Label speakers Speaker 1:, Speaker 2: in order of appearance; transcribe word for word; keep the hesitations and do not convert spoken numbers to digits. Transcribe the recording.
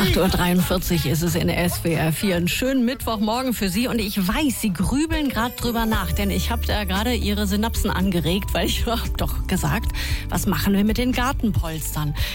Speaker 1: acht Uhr dreiundvierzig ist es in S W R vier. Einen schönen Mittwochmorgen für Sie. Und ich weiß, Sie grübeln gerade drüber nach, denn ich habe da gerade Ihre Synapsen angeregt, weil ich habe doch gesagt, was machen wir mit den Gartenpolstern?